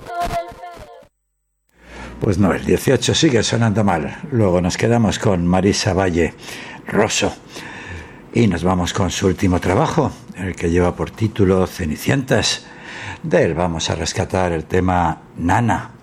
Pues no, el 18 sigue sonando mal. Luego nos quedamos con Marisa Valle Rosso y nos vamos con su último trabajo, el que lleva por título Cenicientas. De él vamos a rescatar el tema Nana.